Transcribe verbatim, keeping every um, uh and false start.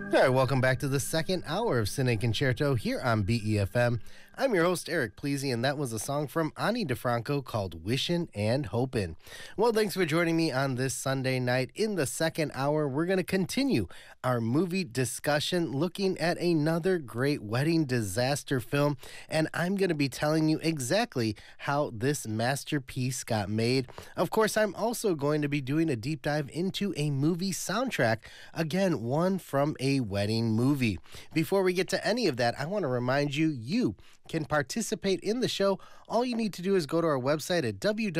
All right, welcome back to the second hour of Cine Concerto here on B E F M. I'm your host, Eric Pleasy, and that was a song from Ani DeFranco called Wishin' and Hopin'. Well, thanks for joining me on this Sunday night. In the second hour, we're going to continue our movie discussion looking at another great wedding disaster film, and I'm going to be telling you exactly how this masterpiece got made. Of course, I'm also going to be doing a deep dive into a movie soundtrack, again, one from a wedding movie. Before we get to any of that, I want to remind you, you can participate in the show. All you need to do is go to our website at w w w